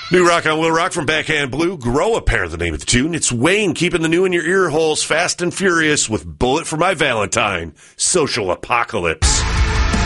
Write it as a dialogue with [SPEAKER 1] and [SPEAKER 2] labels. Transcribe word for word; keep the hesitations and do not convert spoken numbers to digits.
[SPEAKER 1] New Rock on Will Rock from Backhand Blue. Grow a pair, the name of the tune. It's Wayne keeping the new in your ear holes fast and furious with Bullet for My Valentine. Social Apocalypse.